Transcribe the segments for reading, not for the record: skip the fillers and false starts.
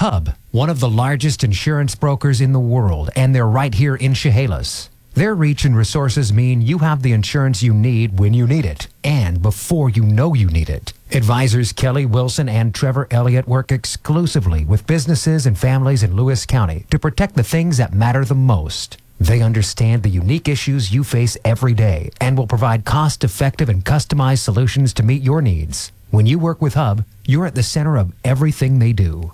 Hub, one of the largest insurance brokers in the world, and they're right here in Chehalis. Their reach and resources mean you have the insurance you need when you need it, and before you know you need it. Advisors Kelly Wilson and Trevor Elliott work exclusively with businesses and families in Lewis County to protect the things that matter the most. They understand the unique issues you face every day and will provide cost-effective and customized solutions to meet your needs. When you work with Hub, you're at the center of everything they do.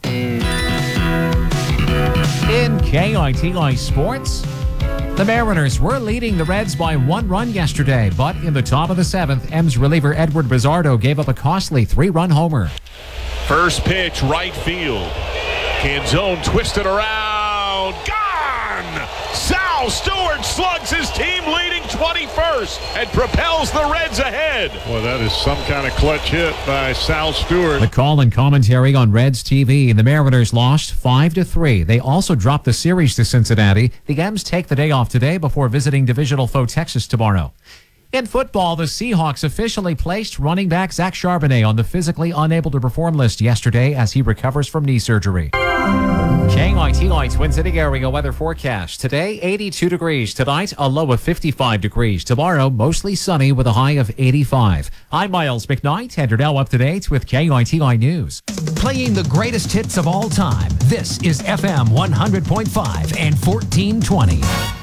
In KITI Sports, the Mariners were leading the Reds by 1 run yesterday, but in the top of the 7th, M's reliever Edward Bizzardo gave up a costly 3-run homer. First pitch, right field. Canzone twisted around. Gone! Sal Stewart slugs his team leading 21st and propels the Reds ahead. Boy, that is some kind of clutch hit by Sal Stewart. The call and commentary on Reds TV. The Mariners lost 5-3. They also dropped the series to Cincinnati. The M's take the day off today before visiting divisional foe Texas tomorrow. In football, the Seahawks officially placed running back Zach Charbonnet on the physically unable to perform list yesterday as he recovers from knee surgery. KITI Twin City area weather forecast. Today, 82 degrees. Tonight, a low of 55 degrees. Tomorrow, mostly sunny with a high of 85. I'm Miles McKnight, and you're now up to date with KITI News. Playing the greatest hits of all time. This is FM 100.5 and 1420.